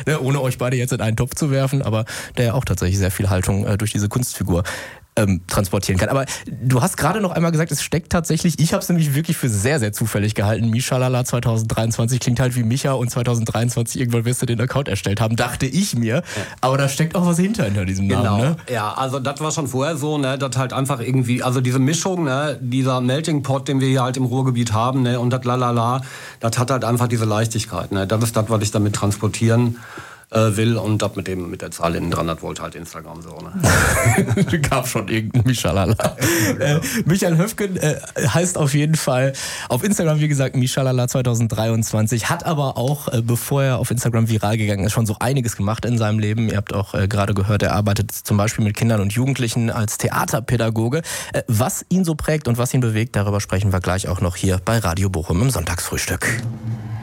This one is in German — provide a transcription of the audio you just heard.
ohne euch beide jetzt in einen Topf zu werfen, aber der ja auch tatsächlich sehr viel Haltung durch diese Kunstfigur transportieren kann. Aber du hast gerade noch einmal gesagt, es steckt tatsächlich, ich habe es nämlich wirklich für sehr, sehr zufällig gehalten, Mischalala 2023 klingt halt wie Micha und 2023 irgendwann wirst du den Account erstellt haben, dachte ich mir. Ja. Aber da steckt auch was hinter diesem Namen, ne? Ja, also das war schon vorher so, ne, dass halt einfach irgendwie, also diese Mischung, ne, dieser Melting Pot, den wir hier halt im Ruhrgebiet haben, ne, und das Lalala, das hat halt einfach diese Leichtigkeit, ne, das ist das, was ich damit transportieren will und das mit der Zahl innen dran, das wollte halt Instagram so. Ne? Gab schon irgendeinen Mischalala. Genau. Michael Höfgen heißt auf jeden Fall auf Instagram, wie gesagt, Mischalala 2023, hat aber auch, bevor er auf Instagram viral gegangen ist, schon so einiges gemacht in seinem Leben. Ihr habt auch gerade gehört, er arbeitet zum Beispiel mit Kindern und Jugendlichen als Theaterpädagoge. Was ihn so prägt und was ihn bewegt, darüber sprechen wir gleich auch noch hier bei Radio Bochum im Sonntagsfrühstück.